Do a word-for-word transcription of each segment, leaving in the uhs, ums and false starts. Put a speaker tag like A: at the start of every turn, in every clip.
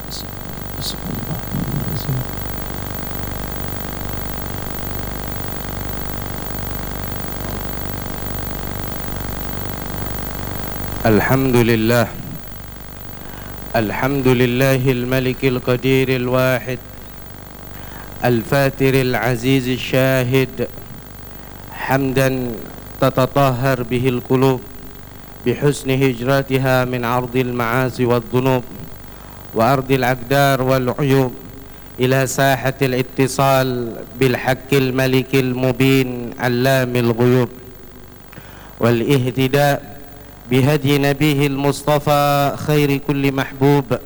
A: Alhamdulillah, Alhamdulillahil malikil qadiril wahid, al-fatiril azizil syahid, hamdan tatatahhar bihil qulub bihusni hijratiha min ardil ma'asi wal dhunub wa ardil aqdar wal uyub ila sahatil ittisal bil haqqil malikil mubin allamil ghuyub wal ihtida بهدي نبيه المصطفى خير كل محبوب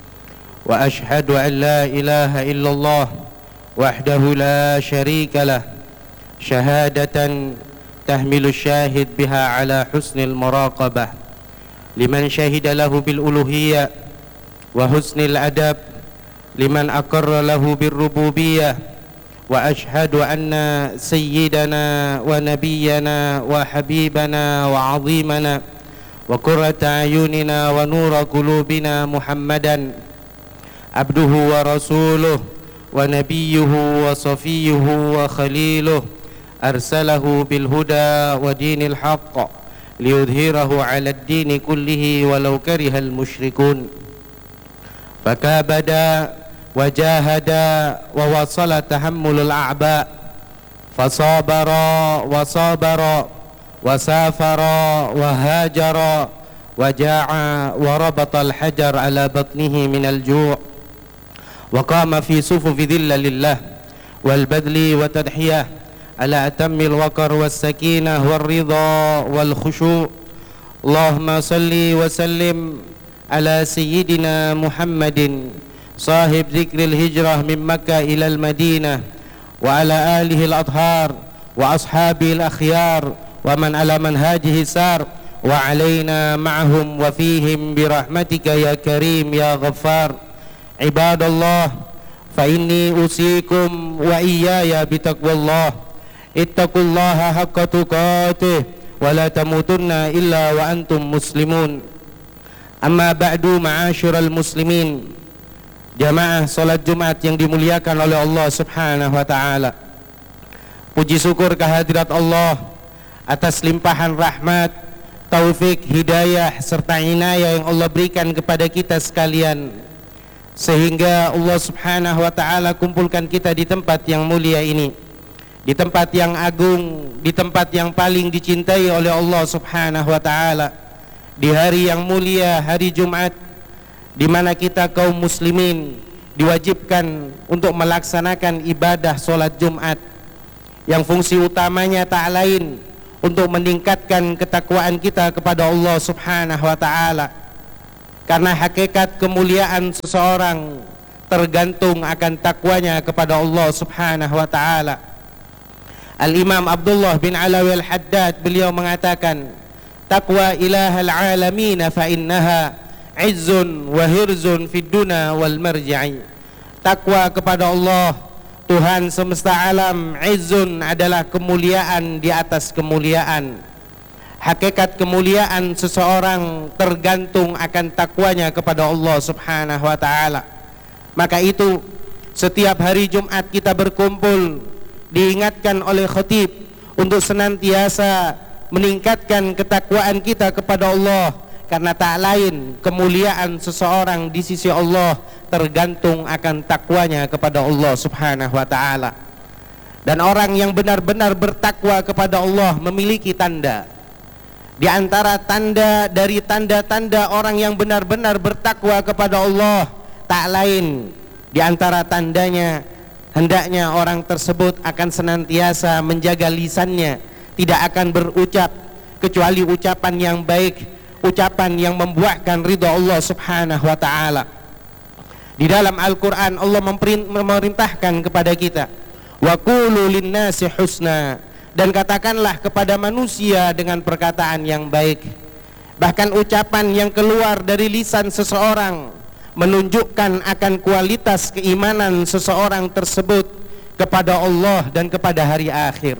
A: وأشهد أن لا إله إلا الله وحده لا شريك له شهادة تحمل الشاهد بها على حسن المراقبة لمن شهد له بالألوهية وحسن الأدب لمن أقر له بالربوبية وأشهد أن سيدنا ونبينا وحبيبنا وعظيمنا وقرة أعيننا ونور قلوبنا محمدا عبده ورسوله ونبيه وصفيه وخليله أرسله بالهدى ودين الحق ليظهره على الدين كله ولو كره المشركون فكابد وجاهد ووصل تحمل الأعباء فصابر وصابر وسافر وهاجر وجاع وربط الحجر على بطنه من الجوع وقام في صفوف ذل لله والبذل وتضحية على أتم الوقر والسكينة والرضا والخشوع اللهم صل وسلم على سيدنا محمد صاحب ذكر الهجرة من مكة إلى المدينة وعلى آله الأطهار وأصحابه الأخيار ومن على منهاجه سار وعلينا معهم وفيهم برحمتك يا كريم يا غفار عباد الله فإني أوصيكم وإياي بتقوى الله اتقوا الله حق تقاته ولا تموتن إلا وأنتم مسلمون أما بعد معاشر المسلمين jamaah salat Jumat yang dimuliakan oleh Allah Subhanahu wa taala. Puji syukur kehadirat Allah atas limpahan rahmat, taufik, hidayah serta inayah yang Allah berikan kepada kita sekalian, sehingga Allah Subhanahu wa taala kumpulkan kita di tempat yang mulia ini, di tempat yang agung, di tempat yang paling dicintai oleh Allah Subhanahu wa taala, di hari yang mulia, hari Jumat, di mana kita kaum muslimin diwajibkan untuk melaksanakan ibadah salat Jumat yang fungsi utamanya tak lain untuk meningkatkan ketakwaan kita kepada Allah Subhanahu wa taala. Karena hakikat kemuliaan seseorang tergantung akan takwanya kepada Allah Subhanahu wa taala. Al-Imam Abdullah bin Alawi Al-Haddad beliau mengatakan, taqwa ilahal alamin fa innaha izzun wa hirzun fid dunya wal marji'i. Takwa kepada Allah Tuhan semesta alam, izzun adalah kemuliaan di atas kemuliaan. Hakikat kemuliaan seseorang tergantung akan takwanya kepada Allah Subhanahu wa taala. Maka itu setiap hari Jumat kita berkumpul diingatkan oleh khatib untuk senantiasa meningkatkan ketakwaan kita kepada Allah, karena tak lain kemuliaan seseorang di sisi Allah tergantung akan takwanya kepada Allah Subhanahu wa taala. Dan orang yang benar-benar bertakwa kepada Allah memiliki tanda. Di antara tanda dari tanda-tanda orang yang benar-benar bertakwa kepada Allah, tak lain di antara tandanya hendaknya orang tersebut akan senantiasa menjaga lisannya, tidak akan berucap kecuali ucapan yang baik, ucapan yang membuahkan ridha Allah Subhanahu wa taala. Di dalam Al-Qur'an Allah memerintahkan kepada kita, wa qulu lin-nasi husna, dan katakanlah kepada manusia dengan perkataan yang baik. Bahkan ucapan yang keluar dari lisan seseorang menunjukkan akan kualitas keimanan seseorang tersebut kepada Allah dan kepada hari akhir.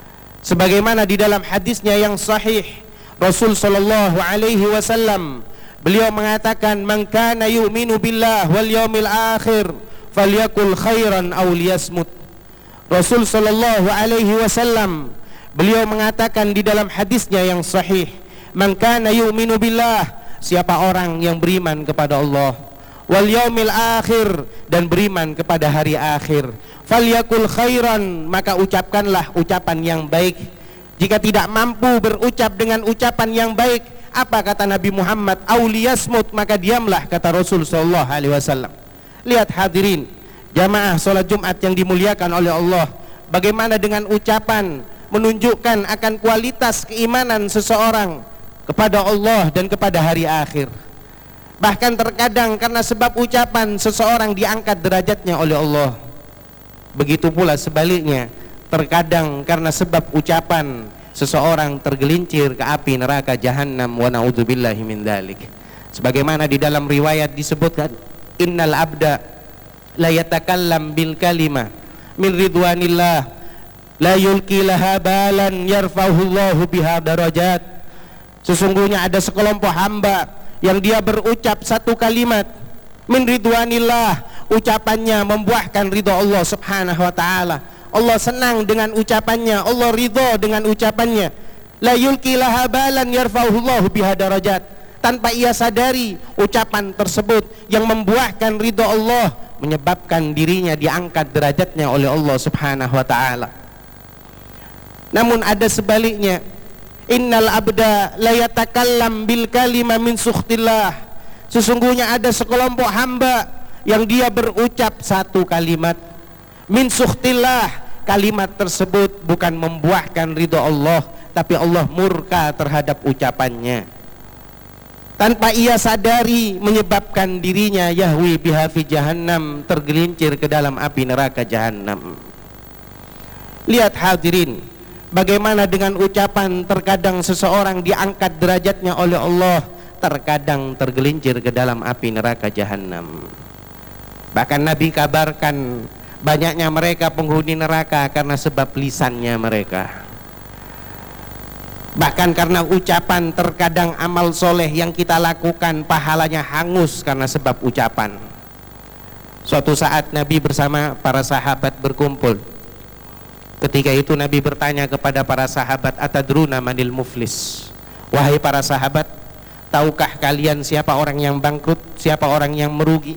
A: Sebagaimana di dalam hadisnya yang sahih, Rasul sallallahu alaihi wasallam Beliau mengatakan, man kana yu'minu billah wal yaumil akhir falyakul khairan aw liyasmut. Rasul sallallahu alaihi wasallam beliau mengatakan di dalam hadisnya yang sahih, man kana yu'minu billah, siapa orang yang beriman kepada Allah, wal yaumil akhir, dan beriman kepada hari akhir, falyakul khairan, maka ucapkanlah ucapan yang baik. Jika tidak mampu berucap dengan ucapan yang baik, apa kata Nabi Muhammad? Auliyasmut, maka diamlah, kata Rasul sallallahu alaihi wasallam. Lihat hadirin jamaah salat Jumat yang dimuliakan oleh Allah, bagaimana dengan ucapan menunjukkan akan kualitas keimanan seseorang kepada Allah dan kepada hari akhir. Bahkan terkadang karena sebab ucapan seseorang diangkat derajatnya oleh Allah. Begitu pula sebaliknya, terkadang karena sebab ucapan seseorang tergelincir ke api neraka jahanam, wa na'udzubillahi min dzalik. Sebagaimana di dalam riwayat disebutkan, innal abda la yatakallam bil kalimah min ridwanillah la yulqi laha balan yarfa'uhu Allahu biha darajat. Sesungguhnya ada sekelompok hamba yang dia berucap satu kalimat min ridwanillah, ucapannya membuahkan ridha Allah subhanahu wa ta'ala. Allah senang dengan ucapannya, Allah ridha dengan ucapannya. La yulqi laha balan yarfa'uhu Allahu biha darajat. Tanpa ia sadari, ucapan tersebut yang membuahkan ridha Allah menyebabkan dirinya diangkat derajatnya oleh Allah subhanahu wa ta'ala. Namun ada sebaliknya, innal abda la yatakallam bil kalima min sukhtillah. Sesungguhnya ada sekelompok hamba yang dia berucap satu kalimat min sukhtillah, kalimat tersebut bukan membuahkan ridha Allah, tapi Allah murka terhadap ucapannya. Tanpa ia sadari menyebabkan dirinya yahwi biha fi jahannam, tergelincir ke dalam api neraka jahannam. Lihat hadirin, bagaimana dengan ucapan terkadang seseorang diangkat derajatnya oleh Allah, terkadang tergelincir ke dalam api neraka jahannam. Bahkan Nabi kabarkan banyaknya mereka penghuni neraka karena sebab lisannya mereka. Bahkan karena ucapan, terkadang amal soleh yang kita lakukan pahalanya hangus karena sebab ucapan. Suatu saat Nabi bersama para sahabat berkumpul. Ketika itu Nabi bertanya kepada para sahabat, atadruna manil muflis? Wahai para sahabat, tahukah kalian siapa orang yang bangkrut, siapa orang yang merugi?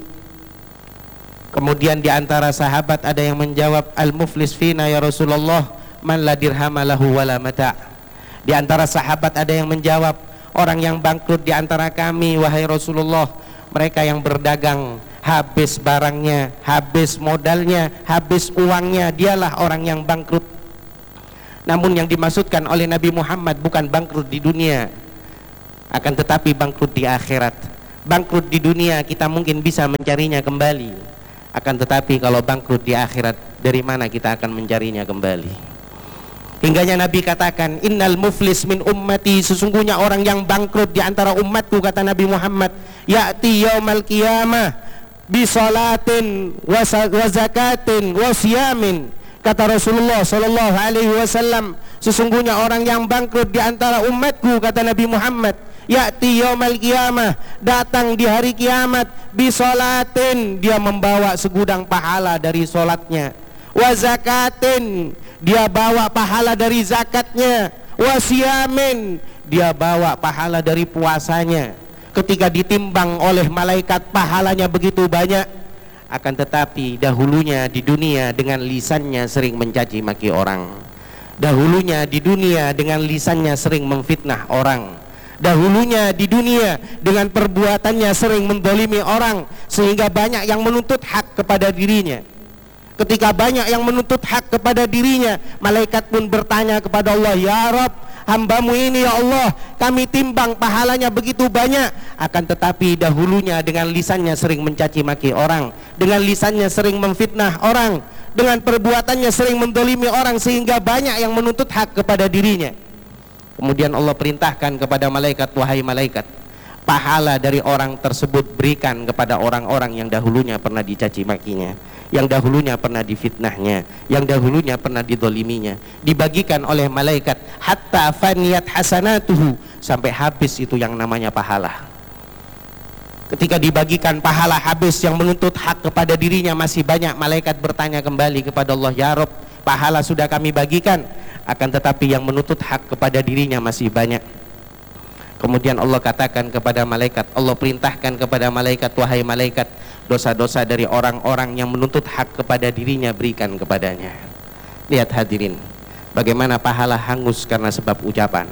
A: Kemudian di antara sahabat ada yang menjawab, al-muflis fina ya Rasulullah man la dirhama lahu wala mata'. Di antara sahabat ada yang menjawab, orang yang bangkrut di antara kami wahai Rasulullah, mereka yang berdagang habis barangnya, habis modalnya, habis uangnya, dialah orang yang bangkrut. Namun yang dimaksudkan oleh Nabi Muhammad bukan bangkrut di dunia, akan tetapi bangkrut di akhirat. Bangkrut di dunia kita mungkin bisa mencarinya kembali, akan tetapi kalau bangkrut di akhirat, dari mana kita akan mencarinya kembali? Hingganya Nabi katakan, innal muflis min ummati, sesungguhnya orang yang bangkrut di antara umatku, kata Nabi Muhammad, ya'ti yaumal qiyamah bi salatin wa zakatin wa siyamin. Kata Rasulullah sallallahu alaihi wasallam, sesungguhnya orang yang bangkrut di antara umatku, kata Nabi Muhammad, ya'ti yaumal qiyamah, datang di hari kiamat, bi salatin, dia membawa segudang pahala dari solatnya, wa zakatin, dia bawa pahala dari zakatnya, wa siyamin, dia bawa pahala dari puasanya. Ketika ditimbang oleh malaikat pahalanya begitu banyak, akan tetapi dahulunya di dunia dengan lisannya sering mencaci maki orang, dahulunya di dunia dengan lisannya sering memfitnah orang, dahulunya di dunia dengan perbuatannya sering mendolimi orang, sehingga banyak yang menuntut hak kepada dirinya. Ketika banyak yang menuntut hak kepada dirinya, malaikat pun bertanya kepada Allah, ya Rabb, hambamu ini ya Allah, kami timbang pahalanya begitu banyak, akan tetapi dahulunya dengan lisannya sering mencaci maki orang, dengan lisannya sering memfitnah orang, dengan perbuatannya sering mendolimi orang, sehingga banyak yang menuntut hak kepada dirinya. Kemudian Allah perintahkan kepada malaikat, wahai malaikat, pahala dari orang tersebut berikan kepada orang-orang yang dahulunya pernah dicaci makinya, yang dahulunya pernah difitnahnya, yang dahulunya pernah didoliminya. Dibagikan oleh malaikat hatta faniyat hasanatuhu, sampai habis itu yang namanya pahala. Ketika dibagikan pahala habis, yang menuntut hak kepada dirinya masih banyak. Malaikat bertanya kembali kepada Allah, ya Rabb, pahala sudah kami bagikan, akan tetapi yang menuntut hak kepada dirinya masih banyak. Kemudian Allah katakan kepada malaikat, Allah perintahkan kepada malaikat, wahai malaikat, dosa-dosa dari orang-orang yang menuntut hak kepada dirinya berikan kepadanya. Lihat hadirin, bagaimana pahala hangus karena sebab ucapan.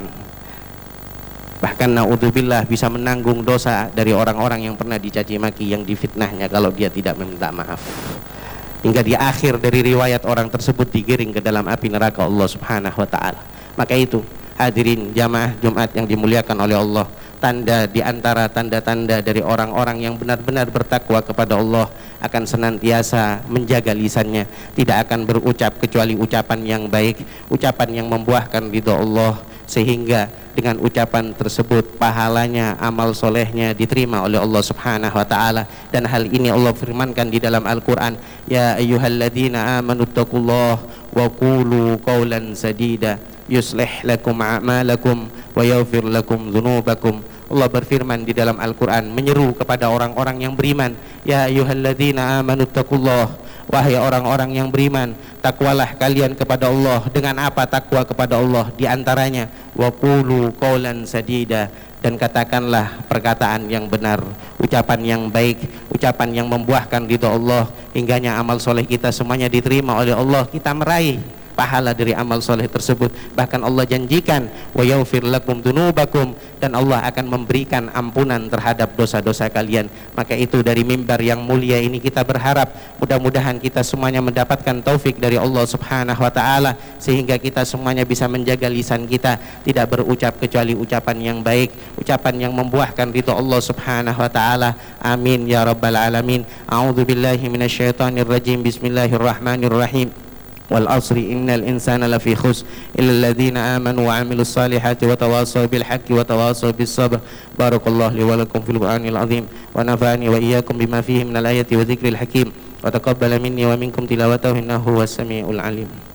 A: Bahkan naudzubillah bisa menanggung dosa dari orang-orang yang pernah dicaci maki, yang difitnahnya kalau dia tidak meminta maaf. Hingga di akhir dari riwayat orang tersebut digiring ke dalam api neraka Allah Subhanahu wa taala. Maka itu hadirin jamaah Jumat yang dimuliakan oleh Allah, tanda di antara tanda-tanda dari orang-orang yang benar-benar bertakwa kepada Allah akan senantiasa menjaga lisannya, tidak akan berucap kecuali ucapan yang baik, ucapan yang membuahkan ridha Allah, sehingga dengan ucapan tersebut pahalanya, amal solehnya diterima oleh Allah Subhanahu wa taala. Dan hal ini Allah firmankan di dalam Al-Qur'an, ya ayyuhalladzina amanu taqullaha wa qulu qawlan sadida yuslih lakum a'malakum wa yaghfir lakum dzunubakum. Allah berfirman di dalam Al-Qur'an menyeru kepada orang-orang yang beriman, ya ayyuhalladzina amanu taqullaha, wahai orang-orang yang beriman, takwalah kalian kepada Allah. Dengan apa takwa kepada Allah? Di antaranya wa qulu qawlan sadida, dan katakanlah perkataan yang benar, ucapan yang baik, ucapan yang membuahkan ridha Allah, hingganya amal soleh kita semuanya diterima oleh Allah, kita meraih pahala dari amal soleh tersebut. Bahkan Allah janjikan wa yaghfir lakum dzunubakum, dan Allah akan memberikan ampunan terhadap dosa-dosa kalian. Maka itu dari mimbar yang mulia ini kita berharap mudah-mudahan kita semuanya mendapatkan taufik dari Allah Subhanahu wa taala, sehingga kita semuanya bisa menjaga lisan kita, tidak berucap kecuali ucapan yang baik, ucapan yang membuahkan ridha Allah Subhanahu wa taala. Amin ya rabbal alamin. A'udzubillahi minasyaitonir rajim. Bismillahirrahmanirrahim. wal asri innal insana lafi khusr illa alladhina amanu wa amilus salihati wa tawassaw bil haqqi wa tawassaw bis sabr. Barakallahu li wa lakum fil Qur'anil azim wa nafa'ani wa iyyakum bima fihi minal ayati wa dzikril hakim wa taqabbala minni wa minkum tilawatahu innahu huwas samiul alim.